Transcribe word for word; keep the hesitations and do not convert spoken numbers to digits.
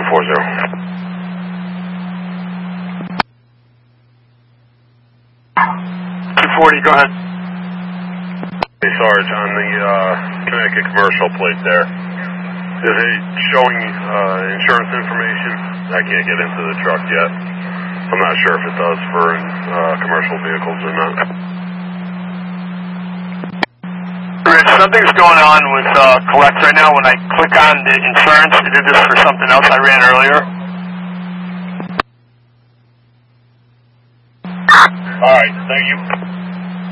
two four zero. two forty, go ahead. Hey, Sarge, on the uh, Connecticut commercial plate there, is it showing uh, insurance information? I can't get into the truck yet. I'm not sure if it does for uh, commercial vehicles or not. Rich, something's going on with uh, Collect right now. When I click on the insurance, it did this for something else I ran earlier. All right, thank you.